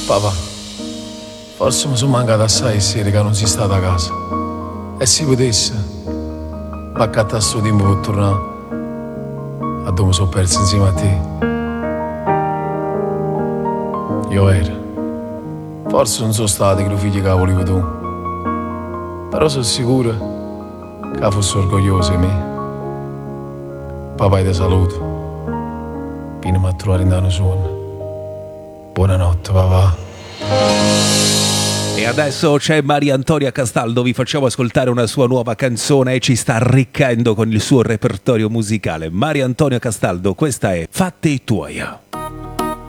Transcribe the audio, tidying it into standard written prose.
Papà, forse mi sono mancato assai sera che non si stata a casa. E se potesse, ma accattare sto tempo per tornare a dove mi sono perso insieme a te. Io ero. Forse non sono stato che lo figlio che volevi tu, però sono sicuro che fossi orgoglioso di me. Papà ti saluto, vieni a trovare in danno sonno. Buonanotte papà. E adesso c'è Maria Antonia Castaldo, vi facciamo ascoltare una sua nuova canzone e ci sta arricchendo con il suo repertorio musicale. Maria Antonia Castaldo, questa è Fatti tuoi.